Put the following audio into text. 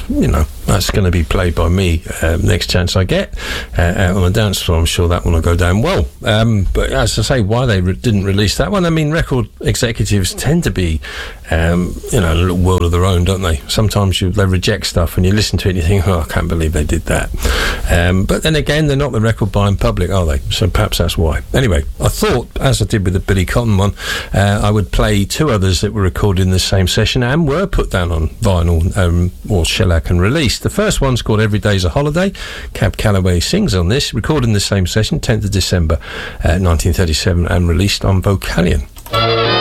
that's going to be played by me next chance I get out on the dance floor. I'm sure that one will go down well. But as I say, why they didn't release that one, I mean, record executives tend to be in a little world of their own, don't they? Sometimes they reject stuff and you listen to it and you think, I can't believe they did that. But then again, they're not the record buying public, are they? So perhaps that's why. Anyway, I thought, as I did with the Billy Cotton one, I would play two others that were recorded in the same session and were put down on vinyl or shellac and released. The first one's called Every Day's a Holiday. Cab Calloway sings on this, recorded in the same session, 10th of December 1937, and released on Vocalion.